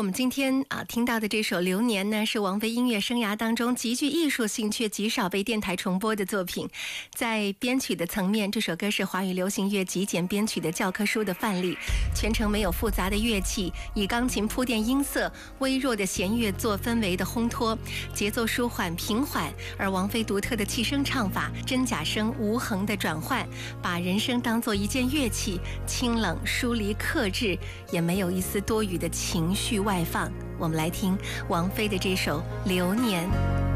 我们今天听到的这首《流年》呢，是王菲音乐生涯当中极具艺术性却极少被电台重播的作品。在编曲的层面，这首歌是华语流行乐极简编曲的教科书的范例，全程没有复杂的乐器，以钢琴铺垫音色，微弱的弦乐做氛围的烘托，节奏舒缓平缓。而王菲独特的气声唱法，真假声无痕的转换，把人声当作一件乐器，清冷疏离克制，也没有一丝多余的情绪外放。我们来听王菲的这首《流年》。